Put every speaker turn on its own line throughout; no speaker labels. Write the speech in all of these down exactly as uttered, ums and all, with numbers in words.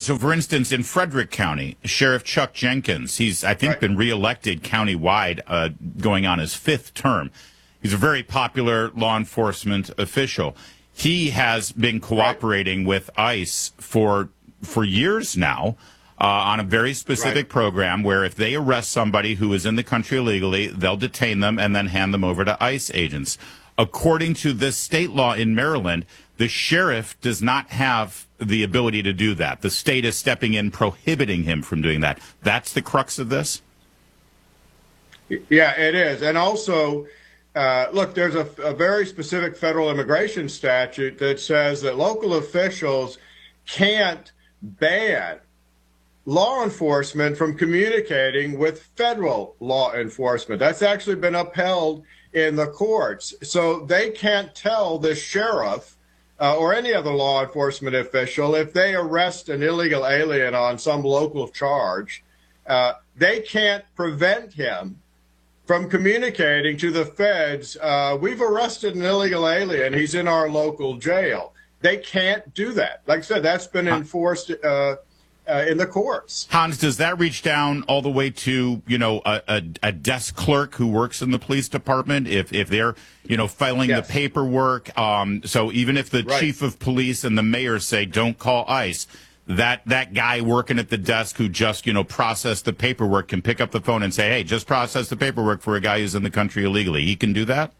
So, for instance, in Frederick County, Sheriff Chuck Jenkins, he's, I think,
Right.
been reelected countywide, uh, going on his fifth term. He's a very popular law enforcement official. He has been cooperating right. with ICE for for years now uh, on a very specific right. program where if they arrest somebody who is in the country illegally, they'll detain them and then hand them over to ICE agents. According to this state law in Maryland, the sheriff does not have the ability to do that. The state is stepping in, prohibiting him from doing that. That's the crux of this?
Yeah, it is. And also, uh, look, there's a, a very specific federal immigration statute that says that local officials can't ban law enforcement from communicating with federal law enforcement. That's actually been upheld in the courts. So they can't tell the sheriff uh, or any other law enforcement official if they arrest an illegal alien on some local charge, uh, they can't prevent him from communicating to the feds, uh, we've arrested an illegal alien, he's in our local jail. They can't do that. Like I said, that's been enforced uh, uh, in the courts.
Hans, does that reach down all the way to, you know, a, a, a desk clerk who works in the police department? If if they're, you know, filing yes. the paperwork, um, so even if the right. chief of police and the mayor say don't call ICE, that that guy working at the desk who just, you know, processed the paperwork can pick up the phone and say, hey, just process the paperwork for a guy who's in the country illegally. He can do that?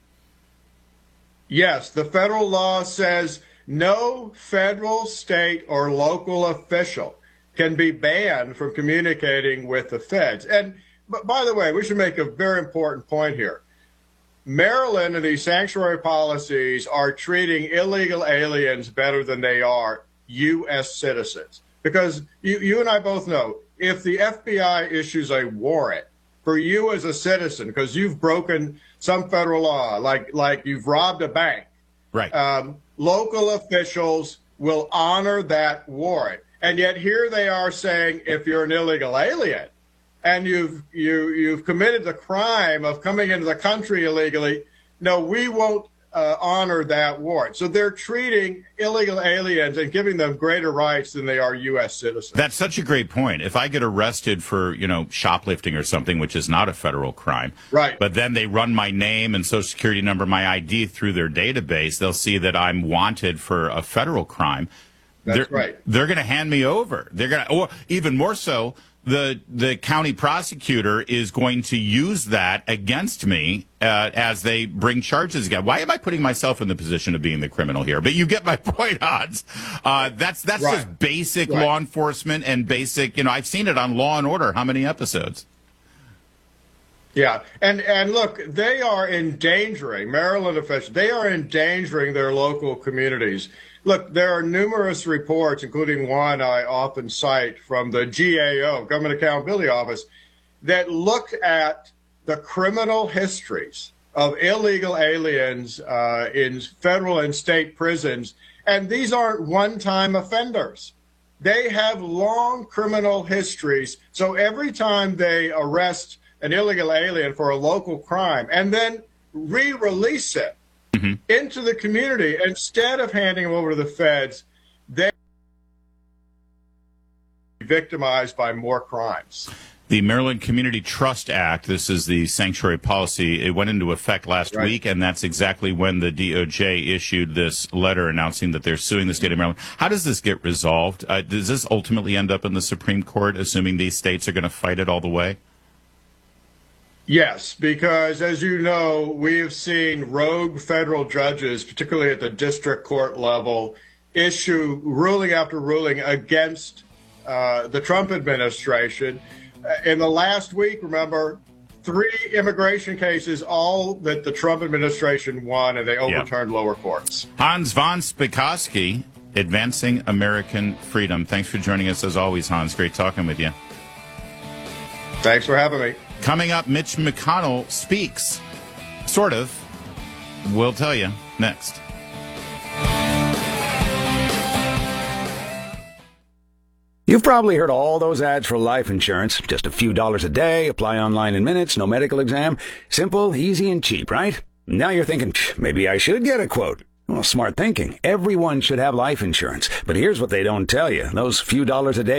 Yes, the federal law says no federal, state, or local official can be banned from communicating with the feds. And but by the way, we should make a very important point here. Maryland and these sanctuary policies are treating illegal aliens better than they are U S citizens. Because you, you and I both know, if the F B I issues a warrant for you as a citizen, because you've broken some federal law, like like you've robbed a bank,
right?
Um, local officials will honor that warrant. And yet here they are saying, if you're an illegal alien and you've you you've committed the crime of coming into the country illegally, no, we won't uh, honor that warrant. So they're treating illegal aliens and giving them greater rights than they are U S citizens.
That's such a great point. If I get arrested for, you know, shoplifting or something, which is not a federal crime,
right?
But then they run my name and social security number, my I D through their database, they'll see that I'm wanted for a federal crime.
That's
they're,
right.
They're going to hand me over. They're going to, or even more so, the the county prosecutor is going to use that against me uh, as they bring charges again. Why am I putting myself in the position of being the criminal here? But you get my point, Hans. Uh, that's that's
right.
just basic
right.
law enforcement and basic. You know, I've seen it on Law and Order. How many episodes?
Yeah, and and look, they are endangering Maryland officials. They are endangering their local communities. Look, there are numerous reports, including one I often cite from the G A O, Government Accountability Office, that look at the criminal histories of illegal aliens uh, in federal and state prisons. And these aren't one-time offenders. They have long criminal histories. So every time they arrest an illegal alien for a local crime and then re-release it, Mm-hmm. into the community, instead of handing them over to the feds, they're victimized by more crimes.
The Maryland Community Trust Act, this is the sanctuary policy, it went into effect last right. week, and that's exactly when the D O J issued this letter announcing that they're suing the state of Maryland. How does this get resolved? Uh, does this ultimately end up in the Supreme Court, assuming these states are going to fight it all the way?
Yes, because as you know, we have seen rogue federal judges, particularly at the district court level, issue ruling after ruling against uh, the Trump administration. In the last week, remember, three immigration cases, all that the Trump administration won, and they overturned yeah. lower courts.
Hans von Spakovsky, Advancing American Freedom. Thanks for joining us as always, Hans. Great talking with you.
Thanks for having me.
Coming up, Mitch McConnell speaks. Sort of. We'll tell you next.
You've probably heard all those ads for life insurance. Just a few dollars a day, apply online in minutes, no medical exam. Simple, easy, and cheap, right? Now you're thinking, maybe I should get a quote. Well, smart thinking. Everyone should have life insurance. But here's what they don't tell you. Those few dollars a day